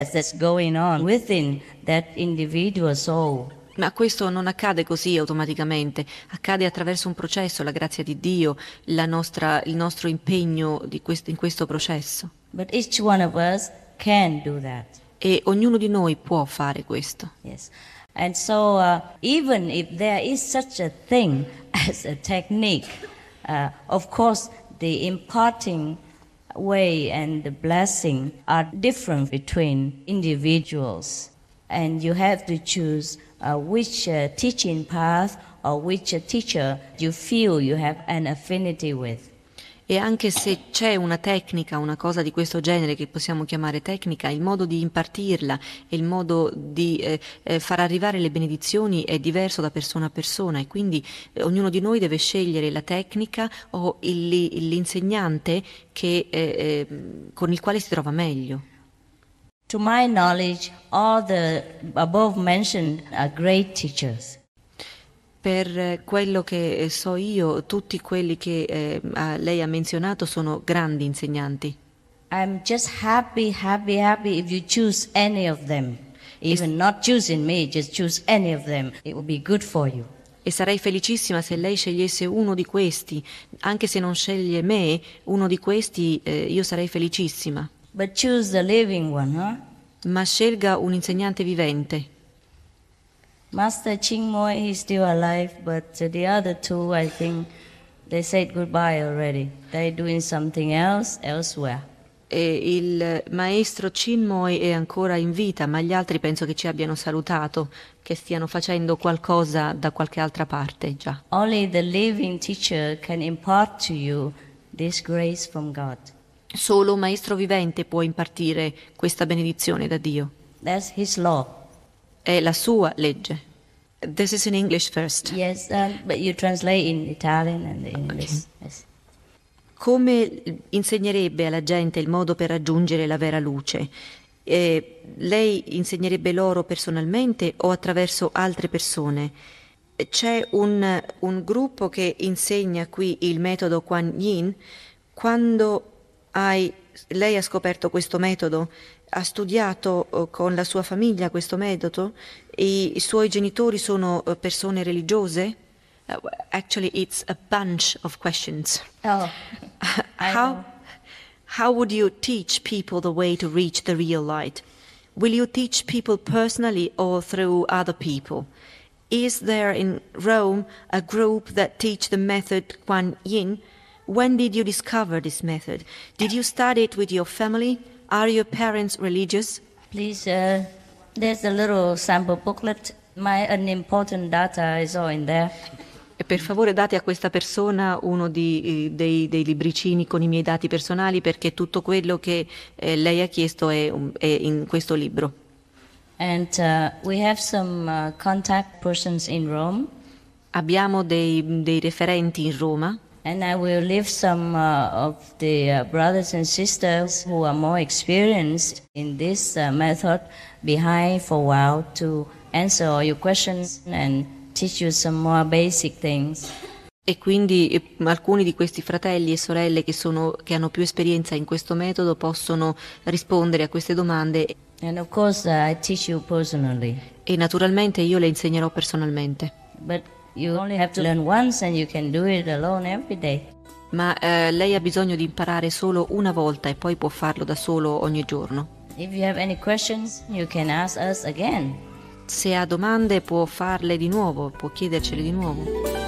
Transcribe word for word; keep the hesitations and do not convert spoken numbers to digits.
that's going on within that individual soul. Ma questo non accade così automaticamente, accade attraverso un processo, la grazia di Dio, la nostra, il nostro impegno di questo, in questo processo. But each one of us can do that. E ognuno di noi può fare questo. Yes. And so uh, even if there is such a thing as a technique, uh, of course the imparting way and the blessing are different between individuals. And you have to choose uh, which uh, teaching path or which uh, teacher you feel you have an affinity with. E anche se c'è una tecnica, una cosa di questo genere che possiamo chiamare tecnica, il modo di impartirla e il modo di eh, eh, far arrivare le benedizioni è diverso da persona a persona e quindi eh, ognuno di noi deve scegliere la tecnica o il, l'insegnante che, eh, eh, con il quale si trova meglio. To my knowledge, all the above mentioned are great teachers. Per quello che so io, tutti quelli che eh, lei ha menzionato sono grandi insegnanti. I'm just happy, happy, happy if you choose any of them. Even not choosing me, just choose any of them. It will be good for you. E sarei felicissima se lei scegliesse uno di questi, anche se non sceglie me, uno di questi eh, io sarei felicissima. But choose the living one, huh? Ma scelga un insegnante vivente. Master Chingmoy is still alive, but the other two, I think, they said goodbye already. They're doing something else elsewhere. E il maestro Chinmoy è ancora in vita, ma gli altri penso che ci abbiano salutato, che stiano facendo qualcosa da qualche altra parte già. Only the living teacher can impart to you this grace from God. Solo un maestro vivente può impartire questa benedizione da Dio. That's his law. È la sua legge. This is in English first. Yes, uh, but you translate in Italian and in English. Okay. Yes. Come insegnerebbe alla gente il modo per raggiungere la vera luce? Eh, lei insegnerebbe loro personalmente o attraverso altre persone? C'è un, un gruppo che insegna qui il metodo Kuan Yin. Quando hai, lei ha scoperto questo metodo, ha studiato uh, con la sua famiglia questo metodo, I, i suoi genitori sono uh, persone religiose? Uh, actually, it's a bunch of questions. Oh, I how, know. how would you teach people the way to reach the real light? Will you teach people personally or through other people? Is there in Rome a group that teach the method Kuan Yin? When did you discover this method? Did you study it with your family? Are your parents religious? Please, uh, there's a little sample booklet. My unimportant data is all in there. E per favore date a questa persona uno di, dei, dei libricini con i miei dati personali, perché tutto quello che eh, lei ha chiesto è, è in questo libro. And uh, we have some uh, contact persons in Rome. Abbiamo dei, dei referenti in Roma. And I will leave some uh, of the uh, brothers and sisters who are more experienced in this uh, method behind for a while to answer all your questions and teach you some more basic things. E quindi eh, alcuni di questi fratelli e sorelle che, sono, che hanno più esperienza in questo metodo possono rispondere a queste domande. And of course uh, I teach you personally. E naturalmente io le insegnerò personalmente. But you only have to learn once and you can do it alone every day. Ma eh, lei ha bisogno di imparare solo una volta e poi può farlo da solo ogni giorno. If you have any questions, you can ask us again. Se ha domande può farle di nuovo, può chiedercele di nuovo.